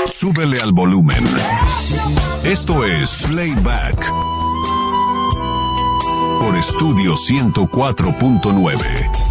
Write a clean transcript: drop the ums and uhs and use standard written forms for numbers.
Súbele al volumen. Esto es Playback por Estudio 104.9.